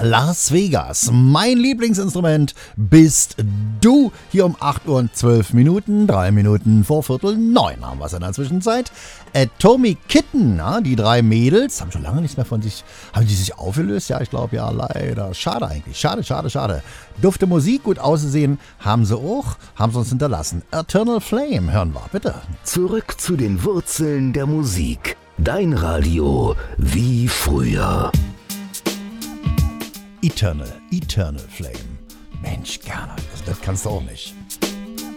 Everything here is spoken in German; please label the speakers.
Speaker 1: Las Vegas. Mein Lieblingsinstrument bist du. Hier um 8 Uhr und 12 Minuten, 3 Minuten vor Viertel 9 haben wir es in der Zwischenzeit. Atomic Kitten, ja, die drei Mädels, haben schon lange nichts mehr von sich, haben die sich aufgelöst? Ja, ich glaube ja, leider. Schade eigentlich, schade. Dufte Musik, gut aussehen, haben sie auch, haben sie uns hinterlassen. Eternal Flame, hören wir, bitte.
Speaker 2: Zurück zu den Wurzeln der Musik. Dein Radio wie früher.
Speaker 1: Eternal Flame. Mensch, gerne, das kannst du auch nicht.